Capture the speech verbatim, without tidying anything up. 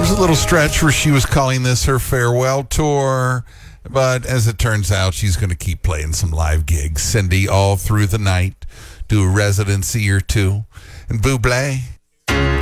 was a little stretch where she was calling this her farewell tour, but as it turns out, she's going to keep playing some live gigs. Cindy, all through the night, do a residency or two. And Bublé,